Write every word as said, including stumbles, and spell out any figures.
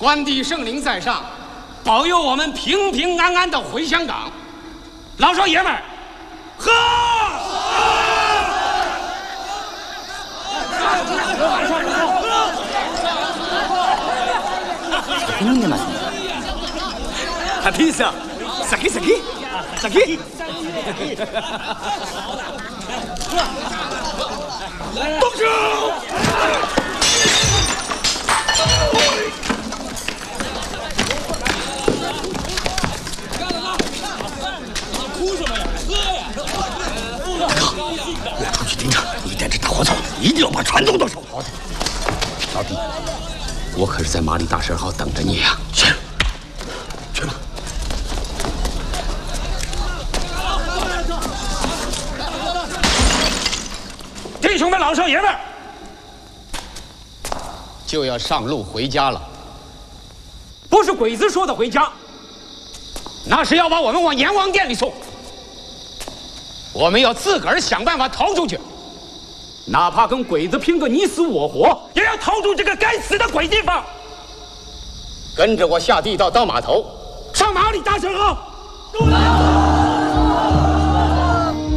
关帝圣灵在上，保佑我们平平安安的回香港。老少爷们儿，喝！ 飲んでますね。 ハピーさん、先先先。动手！哭什么呀？喝呀！我出去盯着，你带着大火草，一定要把船弄到手。好的， 老弟，我可是在马里大神号等着你呀。 是，去吧。 弟兄们，老少爷们，就要上路回家了。不是鬼子说的回家，那是要把我们往阎王殿里送。我们要自个儿想办法逃出去，哪怕跟鬼子拼个你死我活，也要逃出这个该死的鬼地方。跟着我下地道当码头，上马里大神号。